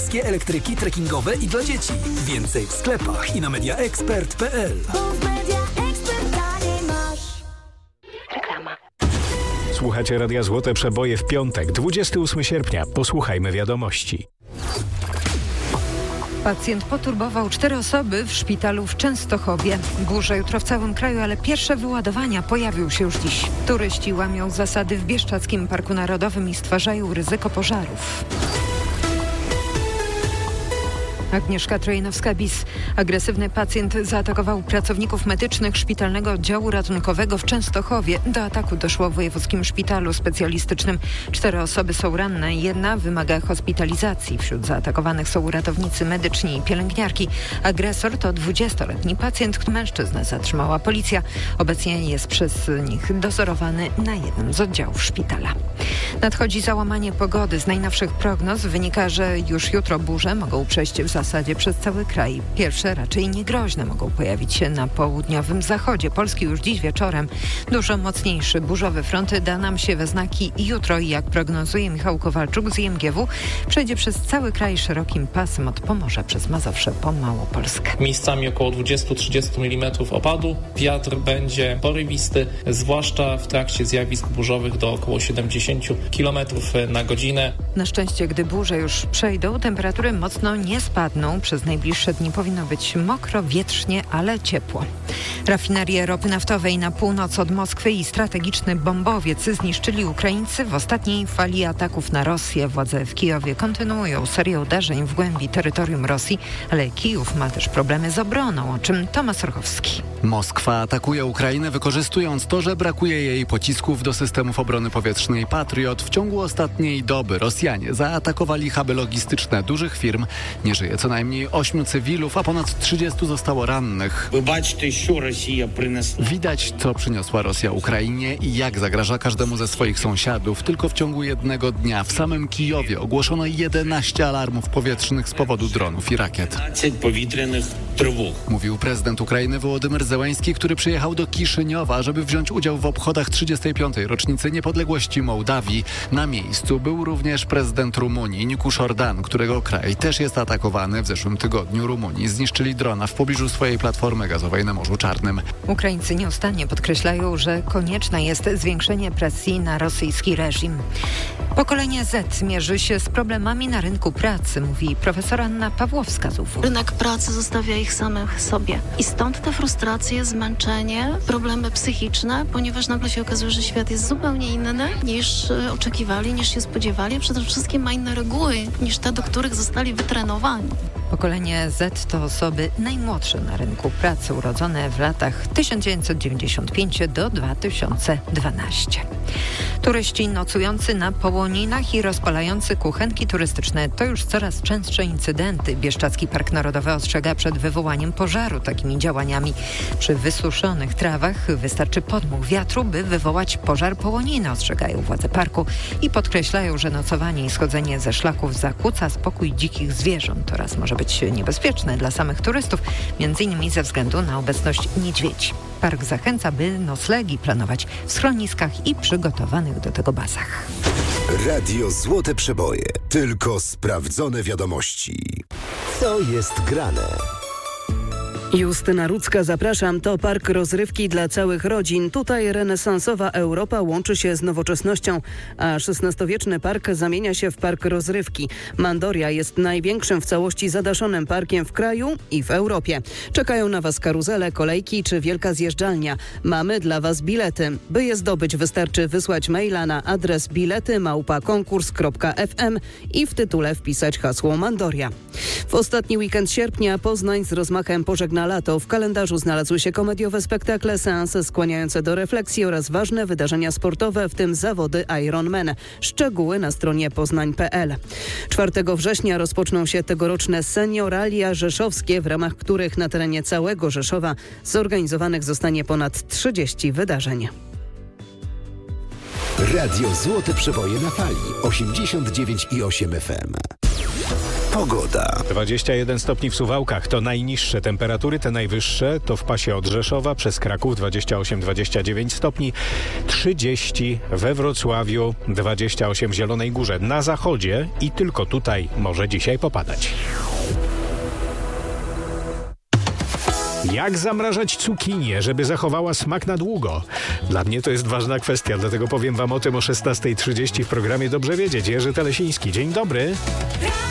niskie elektryki trekkingowe i dla dzieci. Więcej w sklepach i na mediaexpert.pl. Słuchacie Radia Złote Przeboje w piątek, 28 sierpnia. Posłuchajmy wiadomości. Pacjent poturbował 4 osoby w szpitalu w Częstochowie. Burza jutro w całym kraju, ale pierwsze wyładowania pojawią się już dziś. Turyści łamią zasady w Bieszczadzkim Parku Narodowym i stwarzają ryzyko pożarów. Agnieszka Trojnowska-Bis. Agresywny pacjent zaatakował pracowników medycznych szpitalnego oddziału ratunkowego w Częstochowie. Do ataku doszło w wojewódzkim szpitalu specjalistycznym. 4 osoby są ranne, 1 wymaga hospitalizacji. Wśród zaatakowanych są ratownicy medyczni i pielęgniarki. Agresor to 20-letni pacjent, mężczyznę zatrzymała policja. Obecnie jest przez nich dozorowany na jednym z oddziałów szpitala. Nadchodzi załamanie pogody. Z najnowszych prognoz wynika, że już jutro burze mogą przejść w zasadzie przez cały kraj. Pierwsze, raczej niegroźne, mogą pojawić się na południowym zachodzie Polski już dziś wieczorem. Dużo mocniejszy burzowy front da nam się we znaki jutro i jak prognozuje Michał Kowalczuk z IMGW, przejdzie przez cały kraj szerokim pasem od Pomorza przez Mazowsze po Małopolskę. Miejscami około 20-30 mm opadu. Wiatr będzie porywisty, zwłaszcza w trakcie zjawisk burzowych do około 70 km na godzinę. Na szczęście, gdy burze już przejdą, temperatury mocno nie spadną. Przez najbliższe dni powinno być mokro, wietrznie, ale ciepło. Rafinerie ropy naftowej na północ od Moskwy i strategiczny bombowiec zniszczyli Ukraińcy w ostatniej fali ataków na Rosję. Władze w Kijowie kontynuują serię uderzeń w głębi terytorium Rosji, ale Kijów ma też problemy z obroną, o czym Tomasz Orchowski. Moskwa atakuje Ukrainę, wykorzystując to, że brakuje jej pocisków do systemów obrony powietrznej Patriot. W ciągu ostatniej doby Rosjanie zaatakowali huby logistyczne dużych firm. Nie żyje co najmniej 8 cywilów, a ponad 30 zostało rannych. Widać, co przyniosła Rosja Ukrainie i jak zagraża każdemu ze swoich sąsiadów. Tylko w ciągu jednego dnia w samym Kijowie ogłoszono 11 alarmów powietrznych z powodu dronów i rakiet. Mówił prezydent Ukrainy Wołodymyr Zełenski, który przyjechał do Kiszyniowa, żeby wziąć udział w obchodach 35. rocznicy niepodległości Mołdawii. Na miejscu był również prezydent Rumunii Nicuș Ordan, którego kraj też jest atakowany. W zeszłym tygodniu Rumuni zniszczyli drona w pobliżu swojej platformy gazowej na Morzu Czarnym. Ukraińcy nieustannie podkreślają, że konieczne jest zwiększenie presji na rosyjski reżim. Pokolenie Z mierzy się z problemami na rynku pracy, mówi profesor Anna Pawłowska z UW. Rynek pracy zostawia ich samych sobie. I stąd te frustracje, zmęczenie, problemy psychiczne, ponieważ nagle się okazuje, że świat jest zupełnie inny niż oczekiwali, niż się spodziewali. Przede wszystkim ma inne reguły niż te, do których zostali wytrenowani. Pokolenie Z to osoby najmłodsze na rynku pracy, urodzone w latach 1995 do 2012. Turyści nocujący na połoninach i rozpalający kuchenki turystyczne to już coraz częstsze incydenty. Bieszczadzki Park Narodowy ostrzega przed wywołaniem pożaru takimi działaniami. Przy wysuszonych trawach wystarczy podmuch wiatru, by wywołać pożar połoniny, ostrzegają władze parku i podkreślają, że nocowanie i schodzenie ze szlaków zakłóca spokój dzikich zwierząt oraz może być niebezpieczne dla samych turystów, m.in. ze względu na obecność niedźwiedzi. Park zachęca, by noclegi planować w schroniskach i przygotowanych do tego bazach. Radio Złote Przeboje. Tylko sprawdzone wiadomości. Co jest grane? Justyna Rudzka, zapraszam. To park rozrywki dla całych rodzin. Tutaj renesansowa Europa łączy się z nowoczesnością, a XVI-wieczny park zamienia się w park rozrywki. Mandoria jest największym w całości zadaszonym parkiem w kraju i w Europie. Czekają na Was karuzele, kolejki czy wielka zjeżdżalnia. Mamy dla Was bilety. By je zdobyć, wystarczy wysłać maila na adres bilety@konkurs.fm i w tytule wpisać hasło Mandoria. W ostatni weekend sierpnia Poznań z rozmachem pożegna lato. W kalendarzu znalazły się komediowe spektakle, seanse skłaniające do refleksji oraz ważne wydarzenia sportowe, w tym zawody Ironman. Szczegóły na stronie poznań.pl. 4 września rozpoczną się tegoroczne senioralia rzeszowskie, w ramach których na terenie całego Rzeszowa zorganizowanych zostanie ponad 30 wydarzeń. Radio Złote Przeboje na fali 89,8 FM. Pogoda. 21 stopni w Suwałkach to najniższe temperatury, te najwyższe to w pasie od Rzeszowa przez Kraków 28-29 stopni, 30 we Wrocławiu, 28 w Zielonej Górze. Na zachodzie i tylko tutaj może dzisiaj popadać. Jak zamrażać cukinię, żeby zachowała smak na długo? Dla mnie to jest ważna kwestia, dlatego powiem wam o tym o 16:30 w programie Dobrze Wiedzieć. Jerzy Telesiński, dzień dobry.